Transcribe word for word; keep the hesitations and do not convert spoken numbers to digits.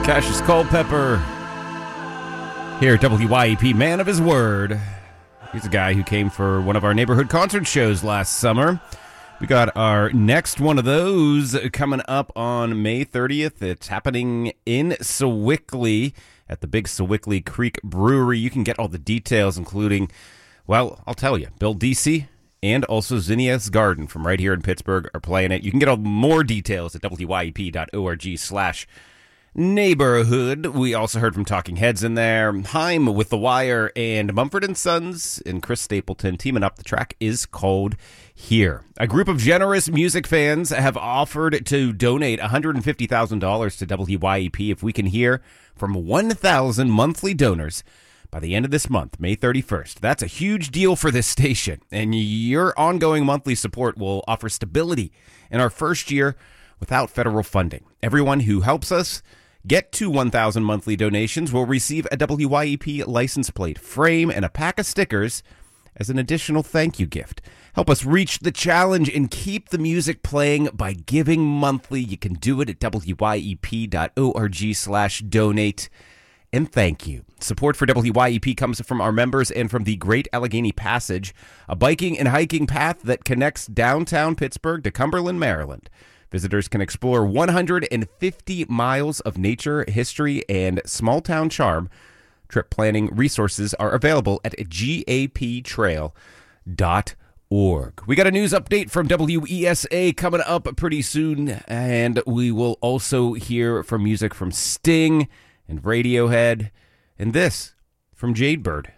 Cassius Culpepper here at W Y E P, man of his word. He's a guy who came for one of our neighborhood concert shows last summer. We got our next one of those coming up on May thirtieth. It's happening in Sewickley at the Big Sewickley Creek Brewery. You can get all the details, including, well, I'll tell you, Bill Deasy and also Zinnia's Garden from right here in Pittsburgh are playing it. You can get all more details at W Y E P dot org slash neighborhood. We also heard from Talking Heads in there, Haim with The Wire, and Mumford and Sons and Chris Stapleton teaming up. The track is called Here. A group of generous music fans have offered to donate one hundred fifty thousand dollars to W Y E P if we can hear from one thousand monthly donors by the end of this month, May thirty-first. That's a huge deal for this station, and your ongoing monthly support will offer stability in our first year without federal funding. Everyone who helps us get to one thousand monthly donations will receive a W Y E P license plate, frame, and a pack of stickers as an additional thank you gift. Help us reach the challenge and keep the music playing by giving monthly. You can do it at W Y E P dot org slash donate. And thank you. Support for W Y E P comes from our members and from the Great Allegheny Passage, a biking and hiking path that connects downtown Pittsburgh to Cumberland, Maryland. Visitors can explore one hundred fifty miles of nature, history, and small-town charm. Trip planning resources are available at G A P trail dot org. We got a news update from W E S A coming up pretty soon, and we will also hear from music from Sting and Radiohead, and this from Jadebird.